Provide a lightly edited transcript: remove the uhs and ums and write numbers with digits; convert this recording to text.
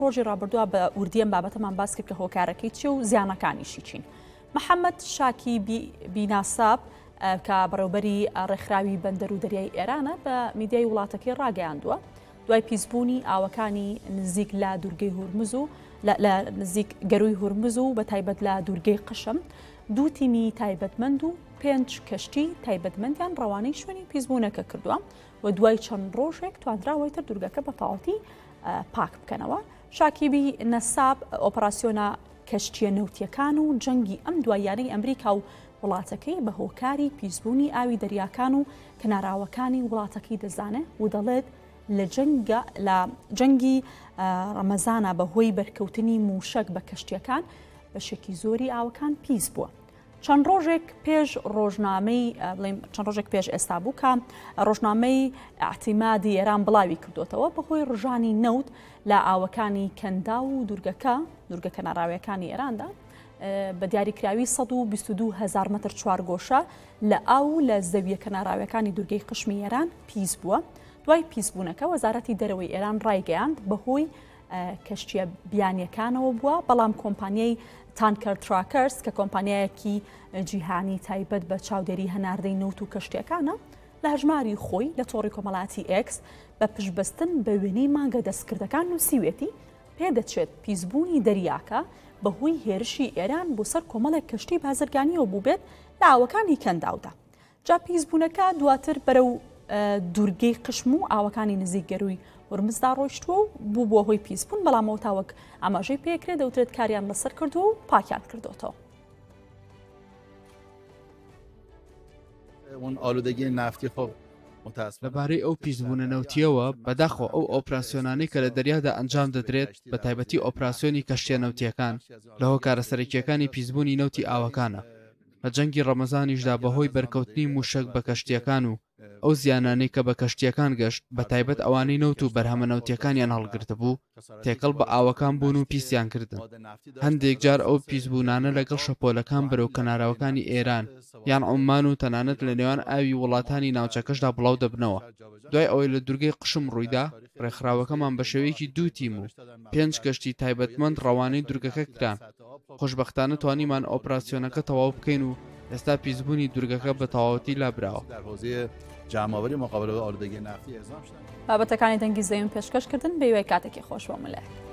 ڕۆژی ڕابردووە بە وردیەم بابەتەمان باس کرد کە هۆکارەکەی چی و زیانەکانیشی چین. محەممەد شاکی بیناساب کە بەڕێوبەری ڕێکخراوی بەندەر و دەریای ئێرانە بە میدیای وڵاتەکەی ڕاگەیاندووە دوای پیسبوونی ئاوەکانی نزیک لە دوورگەی هورمز و لە نزیک گەروی هورمز و بە تایبەت لە دوورگەی قشم 2 تیمی تایبەتمەند و 5 کەشتی تایبەتمەندیان ڕەوانەی شوێنی پیسبوونەکە کردووە و دوای چەند ڕۆژێک توانراوەیتر دوورگەکە بە تەواوەتی پاک بکەنەوە. شاکیبی نەساب ئۆپەراسیۆنە کەشتیە نەوتیەکان و جەنگی ئەم دواییانەی ئەمریکا و وڵاتەکەی بە هۆکاری پیسبوونی ئاوی دەریاکان و کەناراوەکانی وڵاتەکەی دەزانێت و دەڵێت لە جەنگی ڕەمەزانە بەهۆی بەرکەوتنی موشک بە کەشتیەکان بەشێکی زۆری ئاوەکان پیس بووە. چەند ڕۆژێک پێش ئێستا بوو کە ڕۆژنامەی ئاعتیمادی ئێران بڵاوی کردوتەوە بەهۆی ڕژانی نەوت لە ئاوەکانی کەندا و دوورگە کەناراویەکانی ئێراندا بە دیاریکراوی 122,000 متر چوارگۆشە لە ئاو لە زەویە کەناراویەکانی دوورگەی قشمی ئێران پیس بووە. دوای پیسبوونەکە وەزارەتی دەرەوەی ئێران ڕایگەیاند بەهۆی کەشتیە بیانیەکانەوە بووە، بەڵام کۆمپانیای تانکەر تراکەرز کە کۆمپانیایەکی جیهانی تایبەت بە چاودێری هەناردەی نەوت و کەشتیەکانە لە هەژماری خۆی لە تۆڕی کۆمەڵاتی ئێکس بە پشتبەستن بە وێنەی مانگە دەستکردەکان نووسیوێتی پێدەچێت پیسبوونی دەریاکە بەهۆی هێرشی ئێران بۆ سەر کۆمەڵێک کەشتی بازرگانیەوە بوو بێت لە ئاوەکانی کەنداودا. جا پیسبوونەکە دواتر بەرەو دوورگەی قشم و ئاوەکانی نزیک گەروی هورمزدا ڕۆیشتووە و بوو بۆ هۆی پیسبوون، بەڵامەوە تاوەک ئاماژەی پێکرێت دەوترێت کاریان لەسەر کردو و پاکیان کردوتەوە. ئالودەگی نافتی خۆ لەبارەی ئەو پیسبوونە نەوتیەوە بەداخۆ ئەو ئۆپراسیۆنانەی کە لە دەریادا ئەنجام دەدرێت بە تایبەتی ئۆپراسیۆنی کەشتیە نەوتیەکان لە هۆکارە سەرەکیەکانی پیسبوونی نەوتی ئاوەکانە. لە جەنگی ڕەمەزانیشدا بەهۆی بەرکەوتنی موشک بە کەشتیەکان و ئەو زیانانەی کە بە کەشتیەکان گەشت بە تایبەت ئەوانەی نەوت و بەرهەمە نەوتیەکانیان هەڵگرتە بوو تێکەڵ بە ئاوەکان بوون و پیسیان کردن. هەندێک جار ئەو پیسبوونانە لەگەڵ شەپۆلەکان بەرەو کەناراوەکانی ئێران یان عومان و تەنانەت لە نێوان ئاوی وڵاتانی ناوچەکەشدا بڵاو دەبنەوە. دوای ئەوەی لە دوورگەی قشم ڕوویدا ڕێکخراوەکەمان بە شێوەیەکی 2 تیم و 5 کەشتی تایبەتمەند ڕەوانەی دوورگەکە کران. خۆشبەختانە توانیمان ئۆپراسیۆنەکە تەواو بکەین و ئێستا پیسبوونی دوورگەکە بە تەواوەتی لابراوە. جاماوەری مقابلە بە ئالودەگی نافتی ئێزام شدن. بابەتەکانی دەنگی زەویم پێشکەشکردن بە وێ کاتێکی خۆش بۆ ملێ.